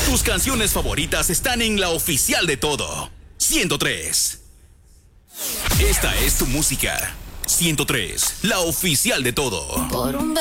Tus canciones favoritas están en la oficial de todo. 103. Esta es tu música. 103, la oficial de todo.